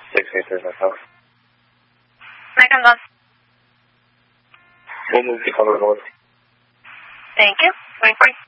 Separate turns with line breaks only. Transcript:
683 North.
Megan's on.
We'll move to cover north.
Thank you. Wait for you.